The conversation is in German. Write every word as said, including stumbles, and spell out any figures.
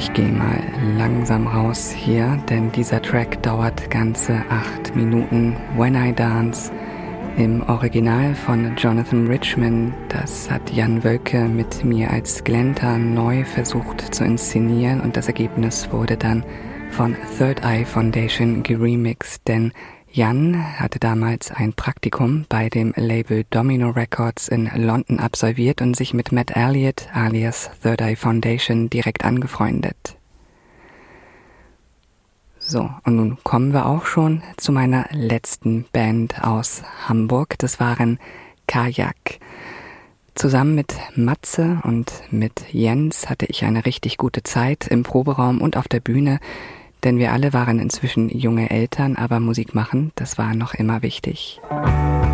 Ich gehe mal langsam raus hier, denn dieser Track dauert ganze acht Minuten. When I Dance im Original von Jonathan Richman. Das hat Jan Wölke mit mir als Glenta neu versucht zu inszenieren und das Ergebnis wurde dann von Third Eye Foundation geremixed, denn Jan hatte damals ein Praktikum bei dem Label Domino Records in London absolviert und sich mit Matt Elliott alias Third Eye Foundation direkt angefreundet. So, und nun kommen wir auch schon zu meiner letzten Band aus Hamburg. Das waren Kajak. Zusammen mit Matze und mit Jens hatte ich eine richtig gute Zeit im Proberaum und auf der Bühne. Denn wir alle waren inzwischen junge Eltern, aber Musik machen, das war noch immer wichtig.